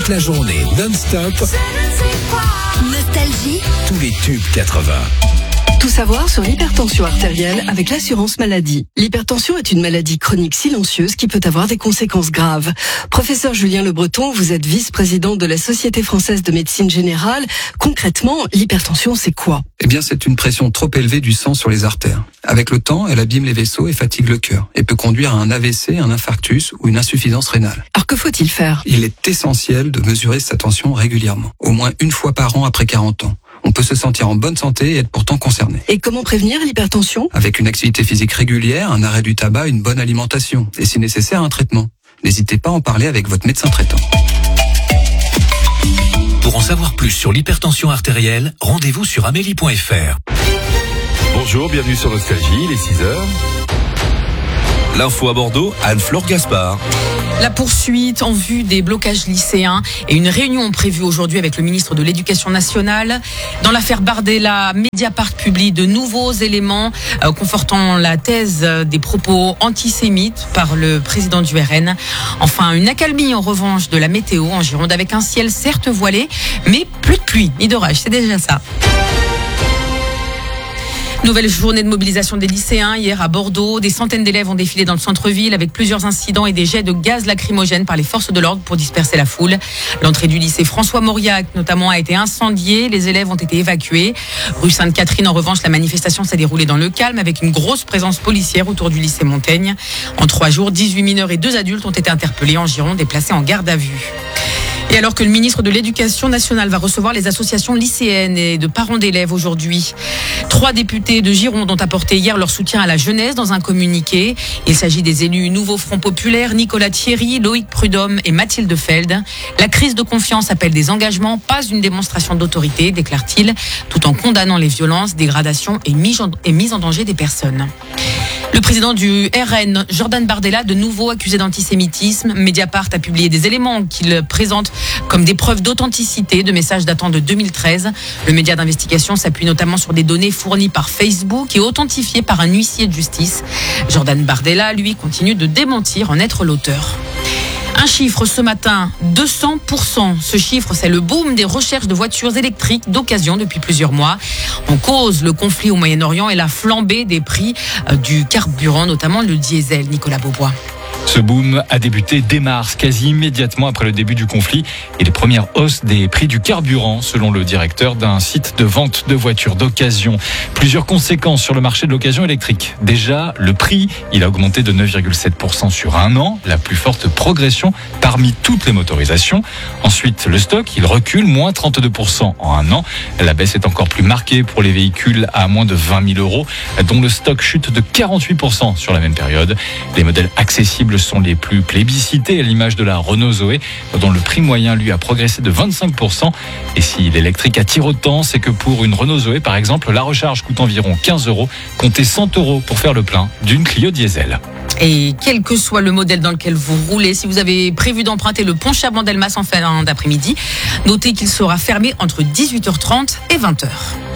toute la journée, non-stop. Nostalgie. Tous les tubes 80. Tout savoir sur l'hypertension artérielle avec l'assurance maladie. L'hypertension est une maladie chronique silencieuse qui peut avoir des conséquences graves. Professeur Julien Le Breton, vous êtes vice-président de la Société française de médecine générale. Concrètement, l'hypertension, c'est quoi ? Eh bien, c'est une pression trop élevée du sang sur les artères. Avec le temps, elle abîme les vaisseaux et fatigue le cœur et peut conduire à un AVC, un infarctus ou une insuffisance rénale. Alors que faut-il faire ? Il est essentiel de mesurer sa tension régulièrement, au moins une fois par an après 40 ans. On peut se sentir en bonne santé et être pourtant concerné. Et comment prévenir l'hypertension ? Avec une activité physique régulière, un arrêt du tabac, une bonne alimentation et si nécessaire un traitement. N'hésitez pas à en parler avec votre médecin traitant. Pour en savoir plus sur l'hypertension artérielle, rendez-vous sur amélie.fr. Bonjour, bienvenue sur Nostalgie, il est 6h. L'info à Bordeaux, Anne-Flore Gaspard. La poursuite en vue des blocages lycéens et une réunion prévue aujourd'hui avec le ministre de l'Éducation nationale. Dans l'affaire Bardella, Mediapart publie de nouveaux éléments confortant la thèse des propos antisémites par le président du RN. Enfin, une accalmie en revanche de la météo en Gironde avec un ciel certes voilé, mais plus de pluie ni d'orage, c'est déjà ça. Nouvelle journée de mobilisation des lycéens hier à Bordeaux. Des centaines d'élèves ont défilé dans le centre-ville avec plusieurs incidents et des jets de gaz lacrymogène par les forces de l'ordre pour disperser la foule. L'entrée du lycée François-Mauriac notamment a été incendiée. Les élèves ont été évacués. Rue Sainte-Catherine, en revanche, la manifestation s'est déroulée dans le calme avec une grosse présence policière autour du lycée Montaigne. En 3 jours, 18 mineurs et 2 adultes ont été interpellés en Gironde et placés en garde à vue. Et alors que le ministre de l'Éducation nationale va recevoir les associations lycéennes et de parents d'élèves aujourd'hui, 3 députés de Gironde ont apporté hier leur soutien à la jeunesse dans un communiqué. Il s'agit des élus Nouveau Front Populaire, Nicolas Thierry, Loïc Prudhomme et Mathilde Feld. La crise de confiance appelle des engagements, pas une démonstration d'autorité, déclare-t-il, tout en condamnant les violences, dégradations et mise en danger des personnes. Le président du RN, Jordan Bardella, de nouveau accusé d'antisémitisme. Mediapart a publié des éléments qu'il présente comme des preuves d'authenticité de messages datant de 2013. Le média d'investigation s'appuie notamment sur des données fournies par Facebook et authentifiées par un huissier de justice. Jordan Bardella, lui, continue de démentir en être l'auteur. Un chiffre ce matin, 200%. Ce chiffre, c'est le boom des recherches de voitures électriques d'occasion depuis plusieurs mois. En cause, le conflit au Moyen-Orient et la flambée des prix du carburant, notamment le diesel. Nicolas Beaubois. Ce boom a débuté dès mars, quasi immédiatement après le début du conflit et les premières hausses des prix du carburant, selon le directeur d'un site de vente de voitures d'occasion. Plusieurs conséquences sur le marché de l'occasion électrique. Déjà, le prix, il a augmenté de 9,7% sur un an, la plus forte progression parmi toutes les motorisations. Ensuite, le stock, il recule, moins 32% en un an. La baisse est encore plus marquée pour les véhicules à moins de 20 000 euros, dont le stock chute de 48% sur la même période. Les modèles accessibles sont les plus plébiscités, à l'image de la Renault Zoé, dont le prix moyen, lui, a progressé de 25%. Et si l'électrique attire autant, c'est que pour une Renault Zoé, par exemple, la recharge coûte environ 15 euros. Comptez 100 euros pour faire le plein d'une Clio diesel. Et quel que soit le modèle dans lequel vous roulez, si vous avez prévu d'emprunter le pont Chaban-Delmas en fin d'après-midi, notez qu'il sera fermé entre 18h30 et 20h.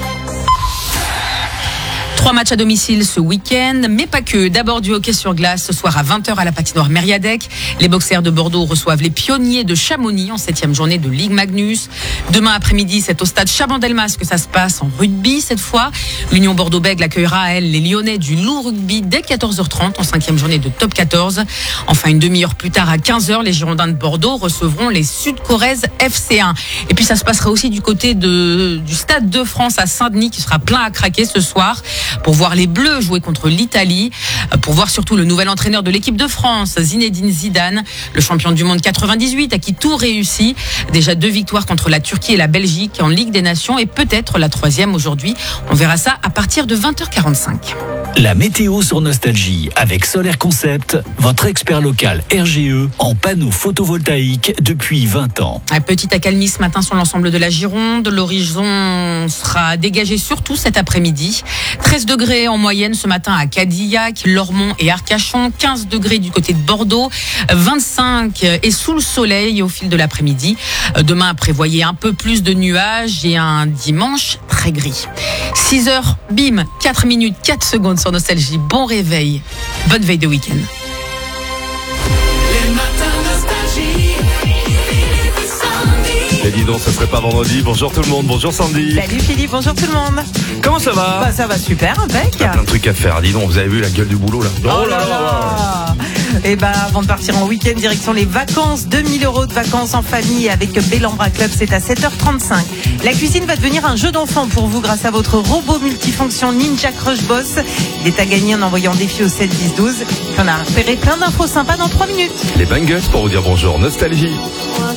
3 matchs à domicile ce week-end, mais pas que. D'abord du hockey sur glace ce soir à 20h à la patinoire Mériadec. Les boxers de Bordeaux reçoivent les pionniers de Chamonix en 7e journée de Ligue Magnus. Demain après-midi, c'est au stade Chaban-Delmas que ça se passe en rugby cette fois. L'Union Bordeaux-Bègles accueillera, elle, les Lyonnais du Loup Rugby dès 14h30 en 5e journée de Top 14. Enfin, une demi-heure plus tard à 15h, les Girondins de Bordeaux recevront les Sud-Corrèze FC1. Et puis ça se passera aussi du côté du Stade de France à Saint-Denis qui sera plein à craquer ce soir, pour voir les Bleus jouer contre l'Italie, pour voir surtout le nouvel entraîneur de l'équipe de France, Zinedine Zidane, le champion du monde 98 à qui tout réussit. Déjà 2 victoires contre la Turquie et la Belgique en Ligue des Nations et peut-être la 3e aujourd'hui. On verra ça à partir de 20h45. La météo sur Nostalgie avec Solaire Concept, votre expert local RGE en panneaux photovoltaïques depuis 20 ans. Un petit accalmie ce matin sur l'ensemble de la Gironde. L'horizon sera dégagé surtout cet après-midi. 13 degrés en moyenne ce matin à Cadillac, Lormont et Arcachon. 15 degrés du côté de Bordeaux. 25 et sous le soleil au fil de l'après-midi. Demain, prévoyez un peu plus de nuages et un dimanche très gris. 6h, bim, 4 minutes, 4 secondes sur Nostalgie. Bon réveil. Bonne veille de week-end. Les matins Nostalgie. donc ça serait pas vendredi. Bonjour tout le monde, bonjour Sandy. Salut Philippe, bonjour tout le monde. Comment ça va? Bah ça va super, impec. Il y a plein de trucs à faire, dis donc, vous avez vu la gueule du boulot là? Oh là là. Et bah avant de partir en week-end, direction les vacances, 2000 € de vacances en famille avec Bellambra Club, c'est à 7h35. La cuisine va devenir un jeu d'enfant pour vous grâce à votre robot multifonction Ninja Crush Boss. Il est à gagner en envoyant défi au 7 10 12. On a repéré plein d'infos sympas dans 3 minutes. Les Bangles pour vous dire bonjour, Nostalgie.